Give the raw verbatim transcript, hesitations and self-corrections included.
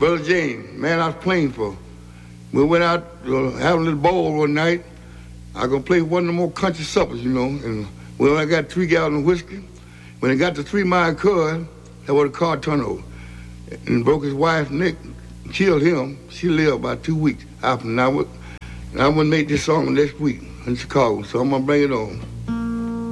Brother James, man I was playing for. We went out uh, having a little ball one night. I gonna play one of the more country suppers, you know. And when I got three gallons of whiskey, when I got to Three Mile Cord, that was a car turnover. And broke his wife's neck, killed him. She lived about two weeks after. And I would, and I would make this song next week in Chicago, so I'm gonna bring it on.